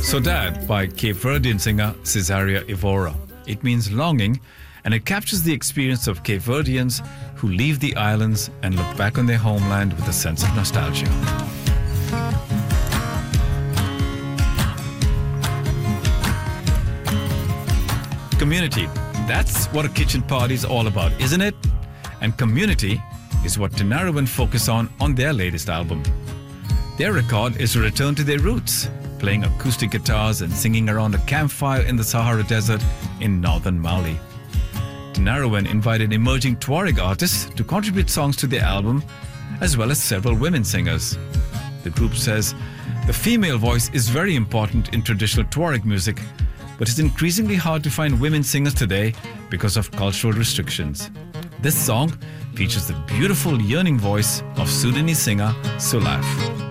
Saudade by Cape Verdean singer Cesaria Evora. It means longing, and it captures the experience of Cape Verdeans who leave the islands and look back on their homeland with a sense of nostalgia. Community. That's what a kitchen party is all about, isn't it? And community is what Tinariwen focus on their latest album. Their record is a return to their roots, playing acoustic guitars and singing around a campfire in the Sahara Desert in northern Mali. Tinariwen invited emerging Tuareg artists to contribute songs to their album, as well as several women singers. The group says the female voice is very important in traditional Tuareg music, but it's increasingly hard to find women singers today because of cultural restrictions. This song features the beautiful yearning voice of Sudanese singer Sulaf.